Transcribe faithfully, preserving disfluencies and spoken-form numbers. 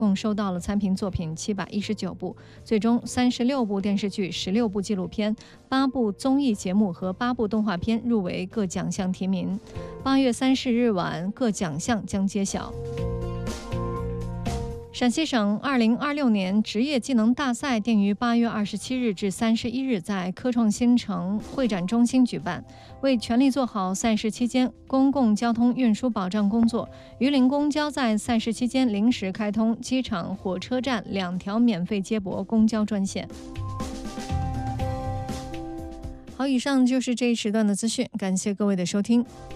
共收到了参评作品七百一十九部，最终三十六部电视剧、十六部纪录片、八部综艺节目和八部动画片入围各奖项提名。八月三十日晚，各奖项将揭晓。陕西省二零二六年职业技能大赛定于八月二十七日至三十一日在科创新城会展中心举办。为全力做好赛事期间公共交通运输保障工作，榆林公交在赛事期间临时开通机场、火车站两条免费接驳公交专线。好，以上就是这一时段的资讯，感谢各位的收听。